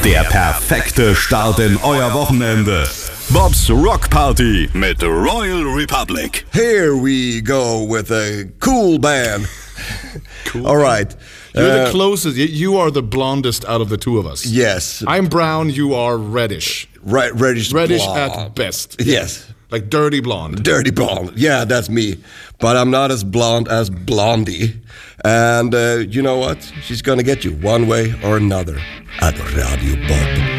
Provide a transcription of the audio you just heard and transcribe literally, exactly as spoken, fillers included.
Der perfekte Start in euer Wochenende. Bob's Rock Party mit Royal Republic. Here we go with a cool band. Cool. All right. You're Uh, the closest. You- You are the blondest out of the two of us. Yes. I'm brown. You are reddish. Right, reddish. Reddish blonde. at best. Yes. Like dirty blonde. Dirty blonde. Yeah, that's me. But I'm not as blonde as Blondie. And uh, you know what? She's gonna get you one way or another at Radio Bob.